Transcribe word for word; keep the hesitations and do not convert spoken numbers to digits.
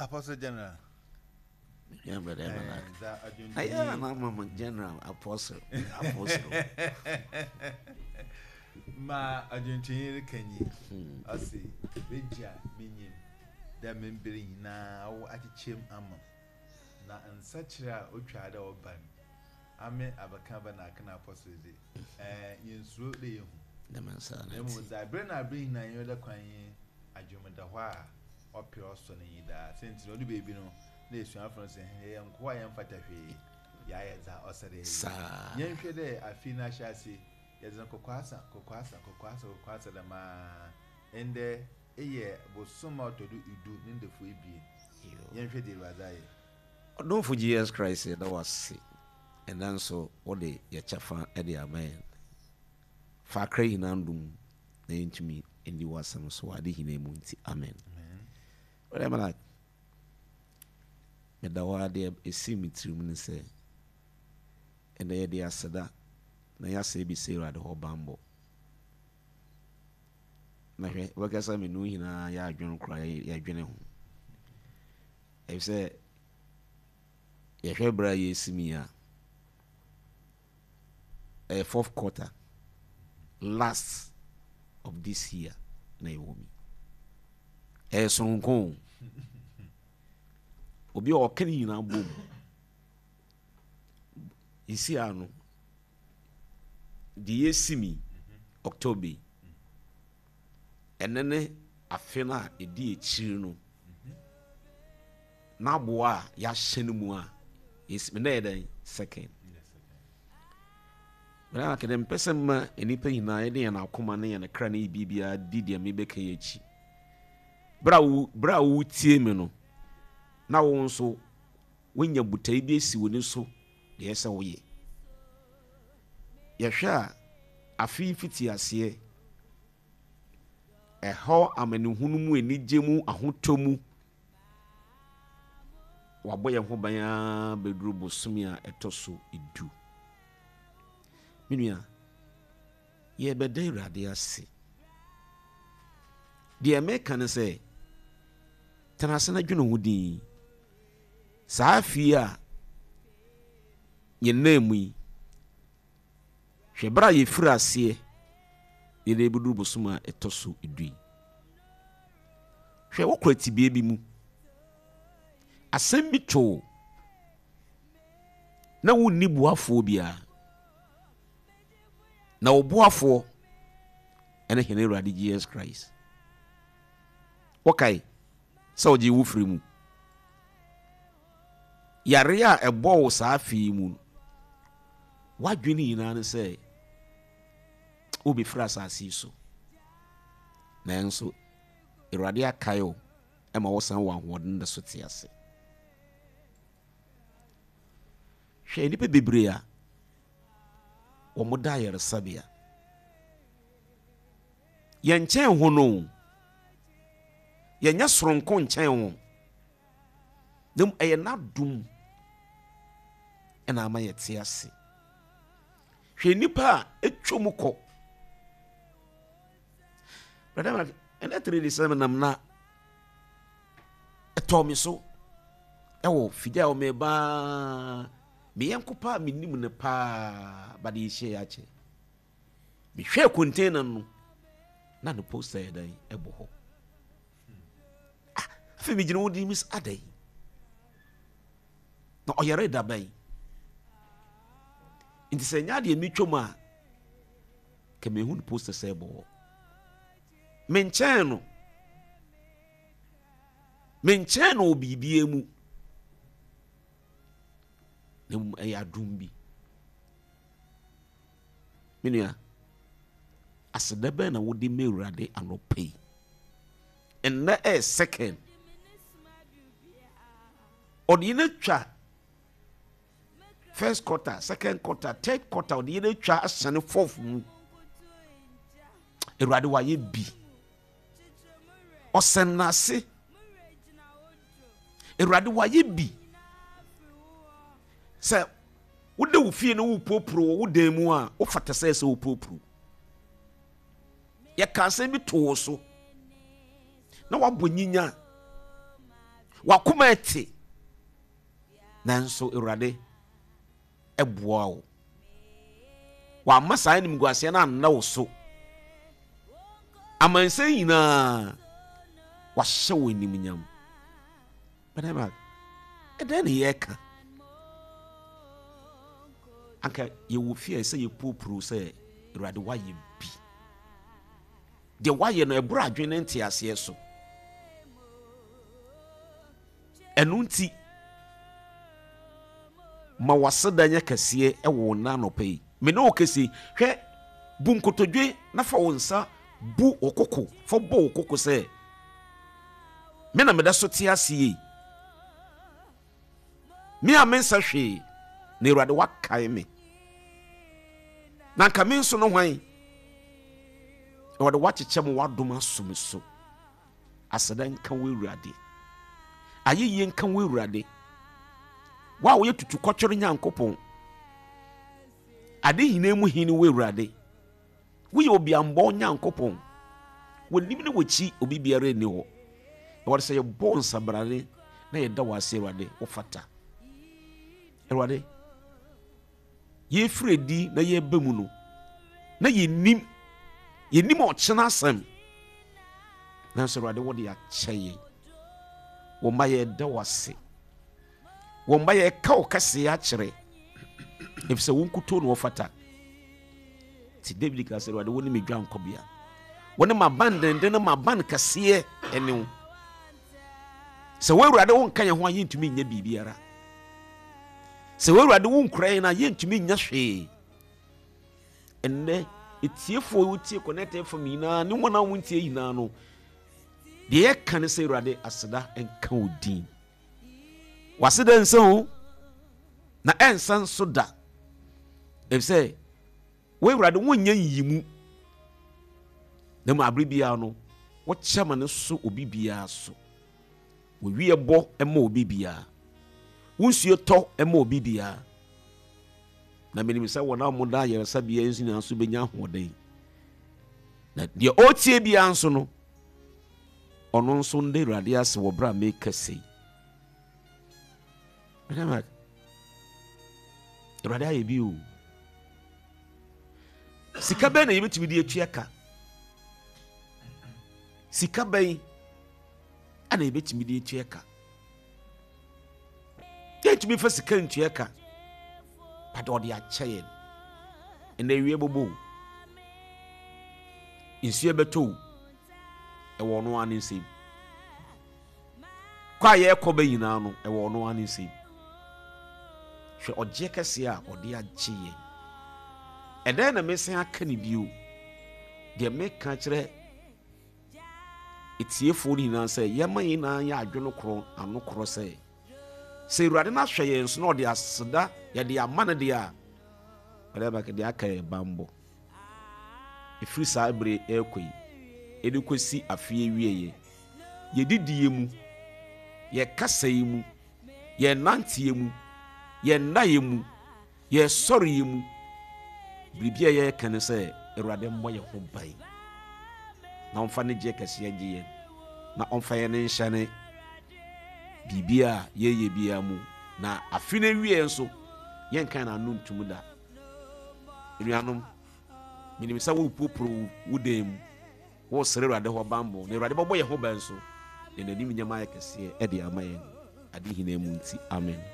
Apostle General. Yeah, but I am a general apostle. Apostle. Ma Argentine Kenny. I see. Beja, Minion. That membering now at the chim ammo. Na and such a utrada or ban. I mean, Abacabana can apostle. Eh, you slowly. The man said, I bring a bring nine other coin. I jump the wire. Or pure sonny that since the baby no. This one from saying, hey, I'm quite emphatic. Yaya, or said, sir. Young Shade, I feel I shall see. Yes, Uncle Quassa, Coquassa, Coquassa, Coquassa, the man. And there, a year was so much to do you do in the free being. Young Shade was I. Don't for Jesus Christ, that was sick. And then so, all the Yachafa, Eddie, a man. Far cray in Andum, the intimate in the wasam, so I did he name Munti. Amen. But I'm like, but the word there is seen me through me say, and the idea said that, na say be say at the whole bambo. Na what can I mean? No, hina ya join cry ya join home. I say, ya February ye see me ya. A fourth quarter, last of this year, na yomi. Eh, son kon. Obi o kani na bom isi ano di yesimi October enene afena edi echiri no na boa ya hyene mu a yes me na eden second bra ka dem person ma enipa hina eden na akoma na na kra na bibia di dia me beka yechi bra wu bra wu tie me no na wo nso wonya butai bi esi woni so de yesa wo ye yehwa afi fiti ase e ho amanihunu mu enije mu ahotomu waboye ho banya beduru bosumi a etoso edu minua ye bede irade ase de America ne se tanase na dwene ho din Safia ye name yi hwebra ye firi ase ye de budu bosuma etoso edui hwe wokrati bia bi mu asem bi to na wonni buafo bia na obuafo ene hene Awurade Jesus Christ okay so ji wo firi mu yare a ebo wo safi mu wadwene yina ne se obi fra asasi so na enso Awurade akayo ema wo san wa hoden da so tiase hwe ni pe bebre a wo moda yare sabia yenchen ho no yenya soronko nchen ho dem eye na dum ena ama yete ase hwe nipa etwom ko brother ena three seven nam na etomi so ewo fidia o me ba me yankopa minim ne pa ba de hye ya che me hwe container no na no poster dan ebo ho ah fe me gine wodi mis adai no oyere da bai inti se nya de mitwom a ke me hu poster se ebo menchen no menchen no bibie mu nem aya dumbi minia asedebe na wodi me Awurade anopai and na a second odine twa first quarter second quarter third quarter odine twa asane fourth mu Awurade wa ye bi osenase Awurade wa ye bi se wode wo fie no wo popro wo dan mu a wo fata se se wo popro ye ka se bi to so na wabonyinya wakoma ete nanso Awurade eboa wo wa masa anim guase na na wo so amanse nyina wa hye wo nim nyam banema eden ye ka anka ye wo fie se ye popuru se Awurade wa ye bi de wa ye no ebura adwene nte ase so enunti ma waseda nya kase e wo na no pei me no kase hwe bu nkotodwe na fa wo nsa bu okoko fo bo okoko se me na me da so te ase yi me a mensa hwe na Awurade wakae me na nka me nso no hwan Awurade wakyekye mo wadom asom so aseda nka wo Awurade ayeye nka wo Awurade wa wo yetutu kɔtwere Nyankopɔn ade hina mu hini wo Awurade wo ye obi ambɔ Nyankopɔn wonim ne wochi obi biara ni ho Awurade sɛ ye bɔ nsabrane na ye da wase Awurade wo fata Awurade ye fredi na ye bamu no na ye nim ye nim ɔkyena asɛm na sɛ Awurade wo de akyɛye wo ma ye da wase wo ma ye ka wo kase akyere efisɛ wo nkuto no wo fata ti David ka sɛ Awurade wo ne me dwan kɔbea wo ne ma bandende ne ma ban kase ene wo sɛ wo Awurade wo nka ye ho ayi ntumi nya bibiara sɛ wo Awurade wo nkura ye na ye ntumi nya hwee enne etiefo wo tie connect fm ina ne wona wo ntie ina no de ye kan sɛ Awurade aseda enka odin waseda nso na ensan so da efsɛ wo Awurade wo nya yimu na ma abribia no wo kyama ne so obi bia so wo wie bɔ ema obi bia wonsuo tɔ ema obi bia na menim sɛ wona mo da yɛ sabia nsu na so benya hoden na de otie bia nso no ɔno nso nde Awurade ase wo bra make sei Madam Awurade aye bi o sika bɛ na yɛbɛtumi de atua ka sika bɛn ana yɛbɛtumi de atua ka yɛtumi fa sika ntua ka pada ɔde akyɛyɛ ɛna ewie bobo nsuo bɛtɔ ɛwɔ no ane nsɛm kwa yɛ kɔ bɛ nyinaa no ɛwɔ no ane nsɛm hwɛ ɔgye kɛse a ɔde agye yɛ ɛdɛn na mesan aka ne bio deɛ meka kyerɛ etiefo ni nyinaa sɛ yɛma nyinaa yɛ adwene korɔ ano korɔ sɛ sɛ Awurade na hwɛ yɛn so na ɔde aseda yɛde ama ne deɛ a ɔde ba ke de aka yɛ bambɔ efiri saa bere ɛkɔ yi ɛde kɔsi afie wie yɛ yɛdidie mu yɛ kasa yi mu yɛ nante mu yɛ nna yɛ mu yɛ sɔre yɛ mu biribia yɛ ka ne sɛ Awurade mmɔ yɛ ho ban na ɔmfa ne gye kɛse agye yɛn na ɔmfa yɛ ne nhyɛne bibia yɛyɛ bia mu na afi na wie nso yɛn kan na anu ntum da enuanom minim sɛ wo poporo wo dem wo sere Awurade hɔ bambo na Awurade bɔbɔ yɛ ho ban so na nanim nyama yɛ kɛse ɛde ama yɛn ade hina mu nti amen.